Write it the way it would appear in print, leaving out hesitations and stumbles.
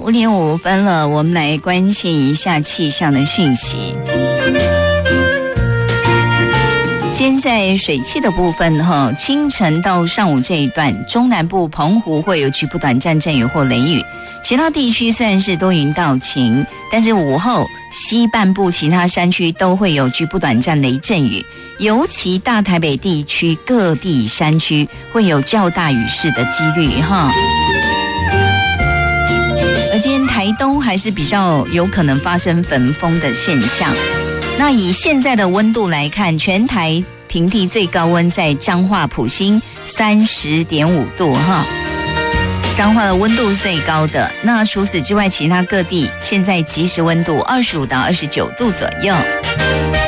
5:05了，我们来关心一下气象的讯息。现在水汽的部分清晨到上午这一段，中南部澎湖会有局部短暂阵雨或雷雨，其他地区虽然是多云到晴，但是午后西半部其他山区都会有局部短暂雷阵雨，尤其大台北地区各地山区会有较大雨势的几率而今天台东还是比较有可能发生焚风的现象。那以现在的温度来看，全台平地最高温在彰化埔心30.5度彰化的温度是最高的。那除此之外，其他各地现在即时温度25到29度左右。